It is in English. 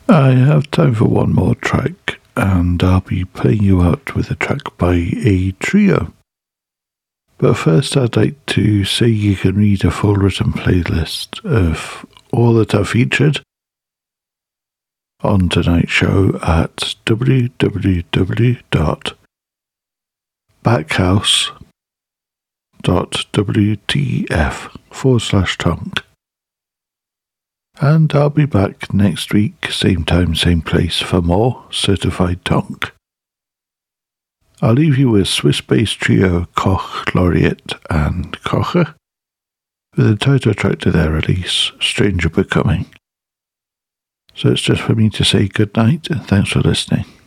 I have time for one more track, and I'll be playing you out with a track by a trio. But first, I'd like to say you can read a full written playlist of all that I've featured on tonight's show at www.backhouse.wtf/tonk. And I'll be back next week, same time, same place, for more Certified Tonk. I'll leave you with Swiss-based trio Koch, Laureate and Kocher, with the title track to their release, Stranger Becoming. So it's just for me to say good night and thanks for listening.